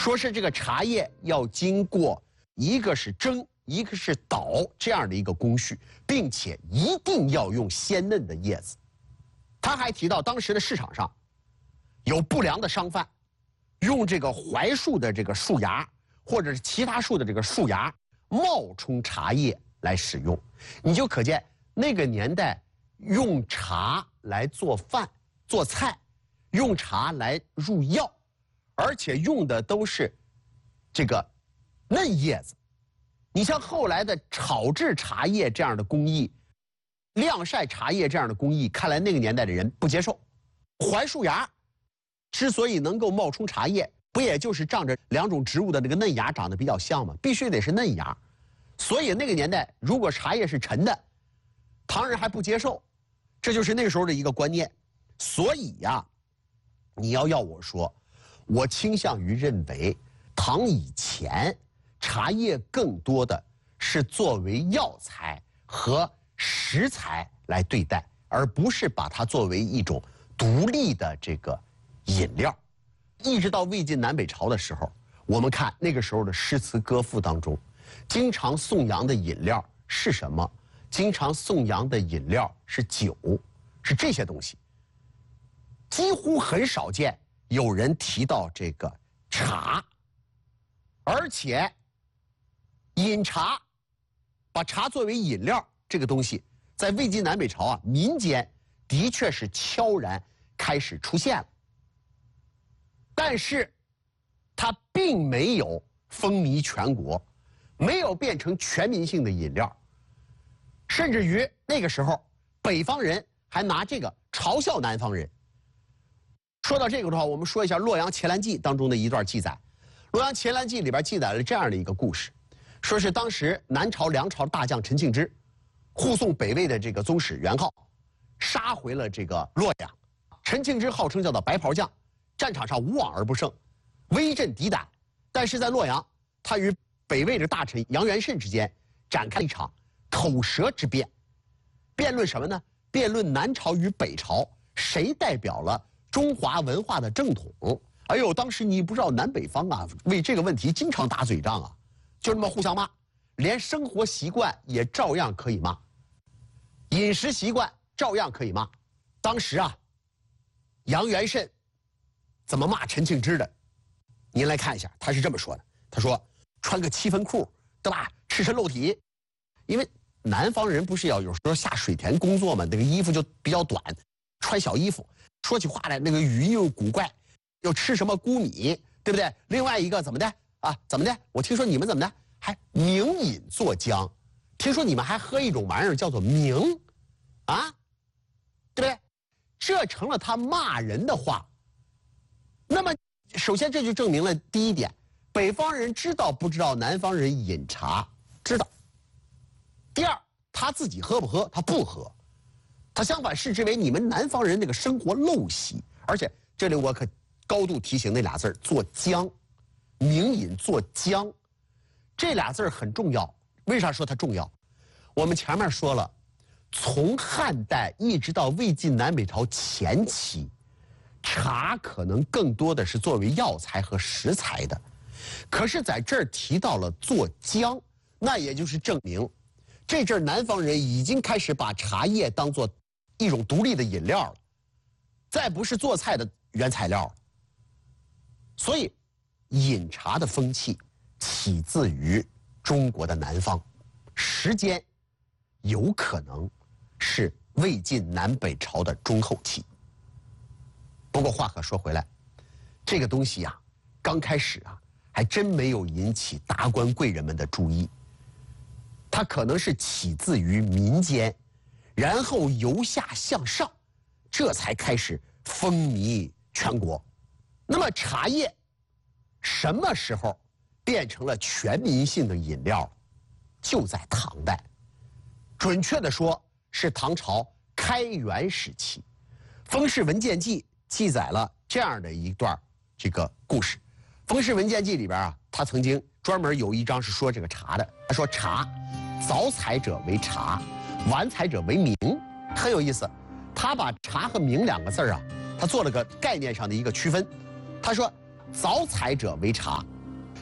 说是这个茶叶要经过一个是蒸，一个是捣这样的一个工序，并且一定要用鲜嫩的叶子。他还提到当时的市场上有不良的商贩用这个槐树的这个树芽或者是其他树的这个树芽冒充茶叶来使用，你就可见那个年代用茶来做饭做菜，用茶来入药，而且用的都是这个嫩叶子。你像后来的炒制茶叶这样的工艺，晾晒茶叶这样的工艺，看来那个年代的人不接受。槐树芽之所以能够冒充茶叶，不也就是仗着两种植物的那个嫩芽长得比较像吗？必须得是嫩芽。所以那个年代如果茶叶是陈的，唐人还不接受，这就是那时候的一个观念。所以呀，你要我说，我倾向于认为唐以前茶叶更多的是作为药材和食材来对待，而不是把它作为一种独立的这个饮料。一直到魏晋南北朝的时候，我们看那个时候的诗词歌赋当中，经常颂扬的饮料是什么？经常颂扬的饮料是酒，是这些东西。几乎很少见有人提到这个茶，而且饮茶，把茶作为饮料这个东西，在魏晋南北朝啊，民间的确是悄然开始出现了，但是它并没有风靡全国，没有变成全民性的饮料，甚至于那个时候北方人还拿这个嘲笑南方人。说到这个的话，我们说一下《洛阳伽蓝记》当中的一段记载。《洛阳伽蓝记》里边记载了这样的一个故事，说是当时南朝梁朝大将陈庆之护送北魏的这个宗室元昊杀回了这个洛阳。陈庆之号称叫做白袍将，战场上无往而不胜，威震敌胆。但是在洛阳，他与北魏的大臣杨元慎之间展开了一场口舌之辩。辩论什么呢？辩论南朝与北朝谁代表了中华文化的正统。哎呦，当时你不知道南北方啊，为这个问题经常打嘴仗啊，就这么互相骂，连生活习惯也照样可以骂，饮食习惯照样可以骂。当时啊，杨元慎怎么骂陈庆之的？您来看一下，他是这么说的：他说穿个7分裤，对吧？赤身露体，因为南方人不是要有时候下水田工作嘛，那个衣服就比较短，穿小衣服。说起话来，那个语音又古怪，又吃什么菇米，对不对？另外一个怎么的啊？怎么的？我听说你们怎么的，还明饮作浆，听说你们还喝一种玩意儿叫做明，啊，对不对？这成了他骂人的话。那么，首先这就证明了第一点：北方人知道不知道南方人饮茶？知道。第二，他自己喝不喝？他不喝。他相反视之为你们南方人那个生活陋习。而且这里我可高度提醒那俩字儿，做浆，明饮做浆，这俩字儿很重要。为啥说它重要？我们前面说了，从汉代一直到魏晋南北朝前期，茶可能更多的是作为药材和食材的，可是在这儿提到了做浆，那也就是证明这阵儿南方人已经开始把茶叶当作一种独立的饮料了，再不是做菜的原材料了。所以饮茶的风气起自于中国的南方，时间有可能是魏晋南北朝的中后期。不过话可说回来，这个东西呀，刚开始啊还真没有引起达官贵人们的注意，它可能是起自于民间，然后由下向上，这才开始风靡全国。那么茶叶什么时候变成了全民性的饮料？就在唐代，准确的说是唐朝开元时期。《封氏文鉴记》记载了这样的一段这个故事。《封氏文鉴记》里边啊，他曾经专门有一章是说这个茶的。他说茶，早采者为茶，晚采者为茗，很有意思。他把茶和茗2个字啊，他做了个概念上的一个区分。他说早采者为茶，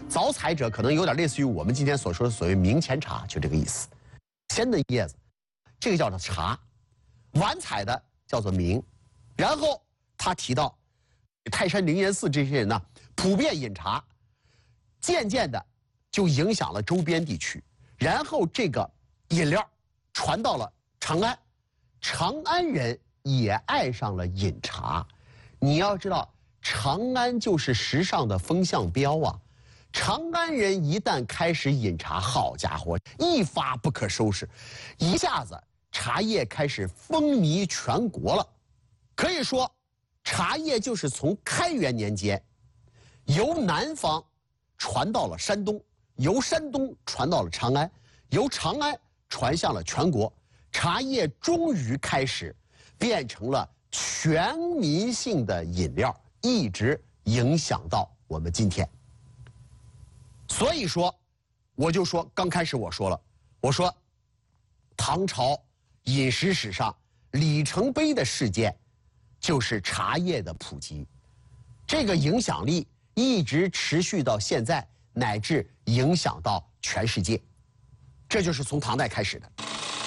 早采者可能有点类似于我们今天所说的所谓明前茶，就这个意思。鲜嫩叶子，这个叫做茶；晚采的叫做明。然后他提到，泰山灵岩寺这些人呢，普遍饮茶，渐渐的就影响了周边地区。然后这个饮料传到了长安，长安人也爱上了饮茶。你要知道，长安就是时尚的风向标啊。长安人一旦开始饮茶，好家伙，一发不可收拾，一下子茶叶开始风靡全国了。可以说，茶叶就是从开元年间，由南方传到了山东，由山东传到了长安，由长安传向了全国，茶叶终于开始变成了全民性的饮料，一直影响到我们今天。所以说，我就说，刚开始我说了，我说唐朝饮食史上里程碑的事件就是茶叶的普及，这个影响力一直持续到现在，乃至影响到全世界，这就是从唐代开始的。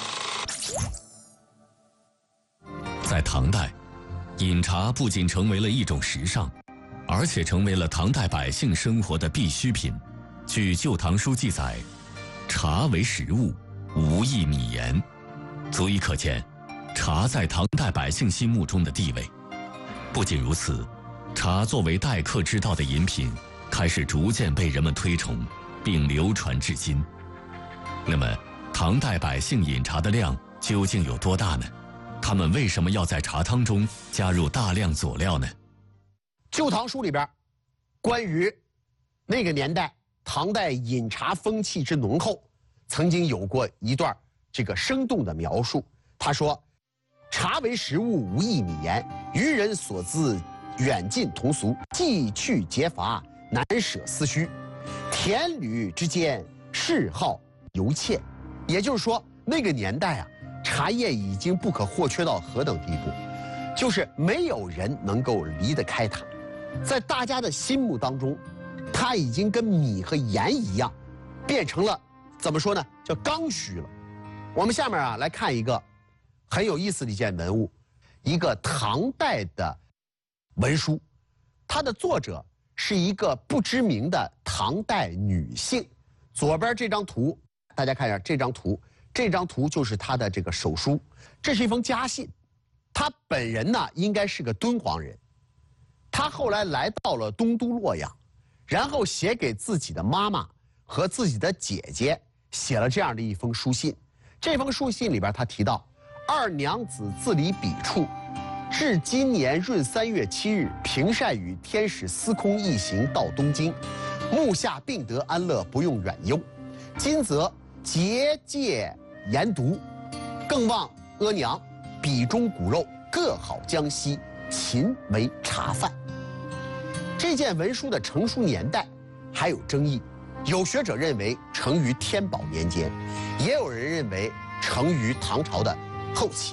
在唐代，饮茶不仅成为了一种时尚，而且成为了唐代百姓生活的必需品。据《旧唐书》记载，茶为食物，无益米盐，足以可见茶在唐代百姓心目中的地位。不仅如此，茶作为待客之道的饮品，开始逐渐被人们推崇，并流传至今。那么，唐代百姓饮茶的量究竟有多大呢？他们为什么要在茶汤中加入大量佐料呢？《 旧唐书》里边，关于那个年代唐代饮茶风气之浓厚，曾经有过一段这个生动的描述。他说：“茶为食物，无益米盐，愚人所自远近同俗，既去节乏，难舍思虚。田履之间，嗜好犹怯。”也就是说，那个年代啊，茶叶已经不可或缺到何等地步，就是没有人能够离得开它，在大家的心目当中，它已经跟米和盐一样，变成了怎么说呢？叫刚需了。我们下面啊来看一个很有意思的一件文物，一个唐代的文书，它的作者是一个不知名的唐代女性。左边这张图，大家看一下这张图，这张图就是她的这个手书，这是一封家信。她本人呢应该是个敦煌人，她后来来到了东都洛阳，然后写给自己的妈妈和自己的姐姐，写了这样的一封书信。这封书信里边，她提到二娘子自离彼处，至今年闰3月7日，平善与天使司空一行到东京，目下病得安乐，不用远忧。今则结界研读，更望阿娘笔中骨肉各好江西，勤为茶饭。这件文书的成书年代还有争议，有学者认为成于天宝年间，也有人认为成于唐朝的后期。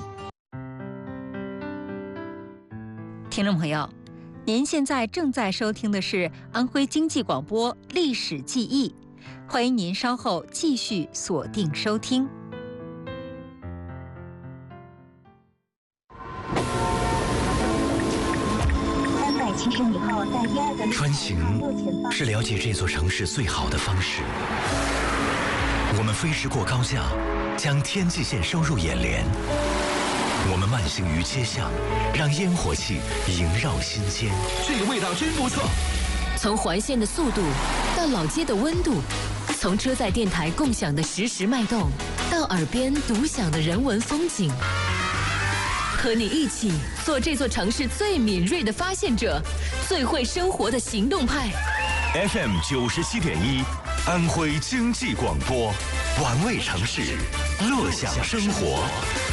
听众朋友，您现在正在收听的是安徽经济广播历史记忆，欢迎您稍后继续锁定收听。 穿行是了解这座城市最好的方式。我们飞驰过高架，将天际线收入眼帘。我们慢行于街巷，让烟火气萦绕心间。 这个味道真不错。 从环线的速度到老街的温度，从车载电台共享的实时脉动，到耳边独享的人文风景。和你一起做这座城市最敏锐的发现者，最会生活的行动派。 FM 97.1，安徽经济广播，玩味城市，乐享生活。